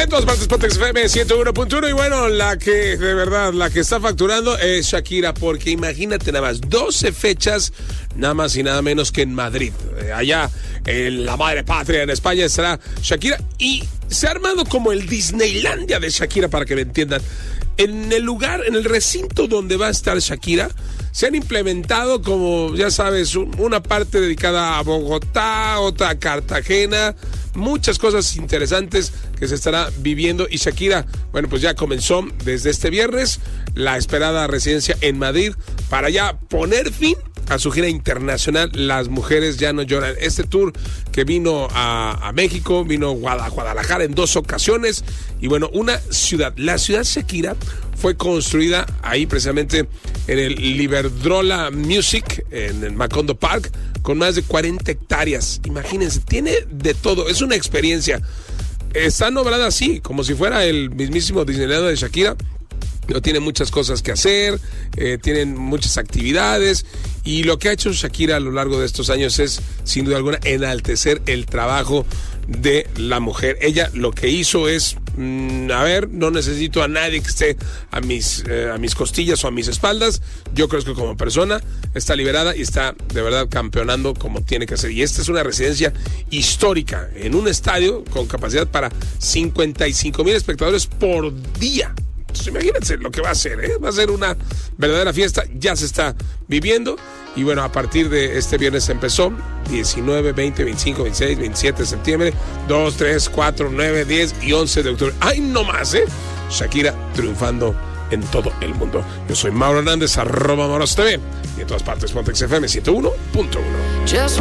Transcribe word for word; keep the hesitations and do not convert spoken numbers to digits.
En todas partes, Pontex F M ciento uno punto uno. Y bueno, la que de verdad, la que está facturando es Shakira, porque imagínate nada más, doce fechas, nada más y nada menos que en Madrid. Eh, allá, en la madre patria, en España, estará Shakira. Y se ha armado como el Disneylandia de Shakira, para que me entiendan. En el lugar, en el recinto donde va a estar Shakira, se han implementado, como ya sabes, un, una parte dedicada a Bogotá, otra a Cartagena, muchas cosas interesantes que se estará viviendo. Y Shakira, bueno, pues ya comenzó desde este viernes la esperada residencia en Madrid para ya poner fin a su gira internacional. Las mujeres ya no lloran. Este tour que vino a, a México, vino a Guadalajara en dos ocasiones. Y bueno, una ciudad, la ciudad Shakira, fue construida ahí precisamente en el Iberdrola Music, en el Macondo Park, con más de cuarenta hectáreas. Imagínense, tiene de todo, es una experiencia. Está nombrada así, como si fuera el mismísimo Disneyland de Shakira. No, tiene muchas cosas que hacer, eh, tienen muchas actividades, y lo que ha hecho Shakira a lo largo de estos años es, sin duda alguna, enaltecer el trabajo de la mujer. Ella lo que hizo es, mmm, a ver, no necesito a nadie que esté a mis, eh, a mis costillas o a mis espaldas. Yo creo que como persona está liberada y está de verdad campeonando como tiene que ser. Y esta es una residencia histórica en un estadio con capacidad para cincuenta y cinco mil espectadores por día. Entonces, imagínense lo que va a ser, ¿eh? Va a ser una verdadera fiesta, ya se está viviendo. Y bueno, a partir de este viernes empezó, diecinueve, veinte, veinticinco, veintiséis, veintisiete de septiembre, dos, tres, cuatro, nueve, diez y once de octubre. ¡Ay, no más, eh! Shakira triunfando en todo el mundo. Yo soy Mauro Hernández, arroba Mauros T V, y en todas partes, Pontex F M ciento uno punto uno.